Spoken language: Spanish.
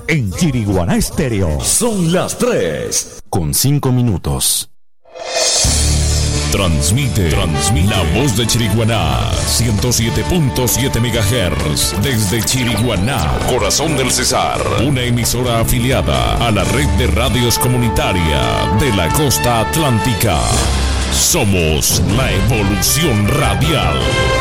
en Chiriguaná Estéreo. Son las 3:05. Transmite La Voz de Chiriguaná, 107.7 MHz, desde Chiriguaná, corazón del Cesar, una emisora afiliada a la red de radios comunitaria de la costa atlántica. Somos la evolución radial.